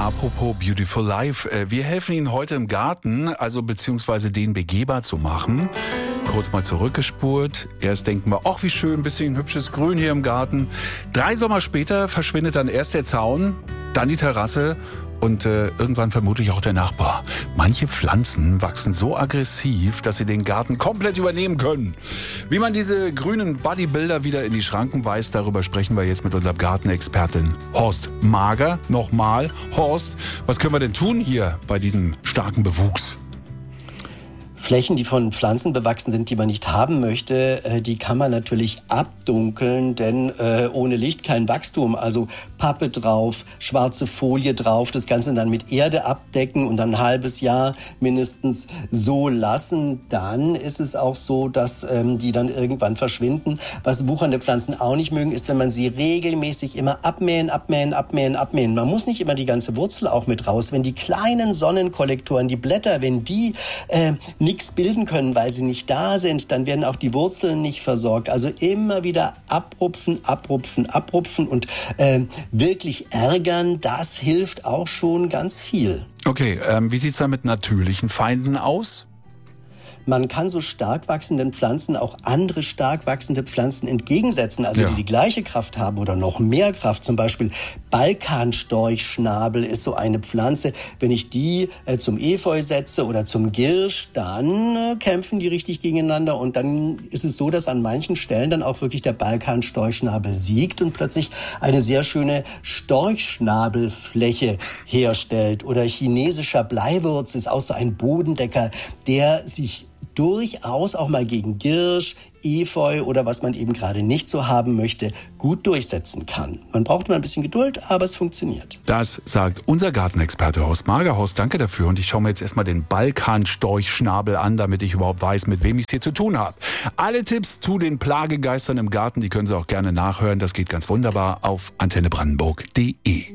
Apropos Beautiful Life, wir helfen Ihnen heute im Garten, also beziehungsweise den begehbar zu machen. Kurz mal zurückgespurt. Erst denken wir, ach wie schön, ein bisschen hübsches Grün hier im Garten. 3 Sommer später verschwindet dann erst der Zaun, dann die Terrasse und irgendwann vermutlich auch der Nachbar. Manche Pflanzen wachsen so aggressiv, dass sie den Garten komplett übernehmen können. Wie man diese grünen Bodybuilder wieder in die Schranken weist, darüber sprechen wir jetzt mit unserem Gartenexpertin Horst Mager. Nochmal, Horst, was können wir denn tun hier bei diesem starken Bewuchs? Flächen, die von Pflanzen bewachsen sind, die man nicht haben möchte, die kann man natürlich abdunkeln, denn ohne Licht kein Wachstum. Also Pappe drauf, schwarze Folie drauf, das Ganze dann mit Erde abdecken und dann ein halbes Jahr mindestens so lassen. Dann ist es auch so, dass die dann irgendwann verschwinden. Was wuchernde Pflanzen auch nicht mögen, ist, wenn man sie regelmäßig immer abmähen. Man muss nicht immer die ganze Wurzel auch mit raus. Wenn die kleinen Sonnenkollektoren, die Blätter, wenn die nichts bilden können, weil sie nicht da sind, dann werden auch die Wurzeln nicht versorgt. Also immer wieder abrupfen und wirklich ärgern, das hilft auch schon ganz viel. Okay, wie sieht's da mit natürlichen Feinden aus? Man kann so stark wachsenden Pflanzen auch andere stark wachsende Pflanzen entgegensetzen, also die gleiche Kraft haben oder noch mehr Kraft. Zum Beispiel Balkanstorchschnabel ist so eine Pflanze. Wenn ich die zum Efeu setze oder zum Girsch, dann kämpfen die richtig gegeneinander und dann ist es so, dass an manchen Stellen dann auch wirklich der Balkanstorchschnabel siegt und plötzlich eine sehr schöne Storchschnabelfläche herstellt. Oder chinesischer Bleiwurz ist auch so ein Bodendecker, der sich durchaus auch mal gegen Girsch, Efeu oder was man eben gerade nicht so haben möchte, gut durchsetzen kann. Man braucht mal ein bisschen Geduld, aber es funktioniert. Das sagt unser Gartenexperte Horst Mager. Horst, danke dafür. Und ich schaue mir jetzt erstmal den Balkanstorchschnabel an, damit ich überhaupt weiß, mit wem ich es hier zu tun habe. Alle Tipps zu den Plagegeistern im Garten, die können Sie auch gerne nachhören. Das geht ganz wunderbar auf antennebrandenburg.de.